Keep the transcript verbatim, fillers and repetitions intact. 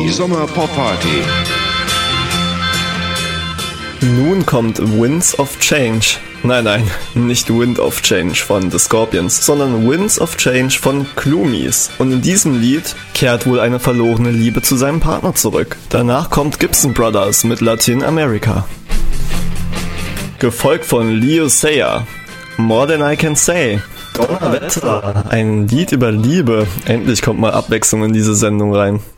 Die Sommer-Pop-Party. Nun kommt Winds of Change. Nein, nein, nicht Wind of Change von The Scorpions, sondern Winds of Change von Clumies. Und in diesem Lied kehrt wohl eine verlorene Liebe zu seinem Partner zurück. Danach kommt Gibson Brothers mit Latin America. Gefolgt von Leo Sayer, More Than I Can Say. Donnerwetter, ein Lied über Liebe. Endlich kommt mal Abwechslung in diese Sendung rein.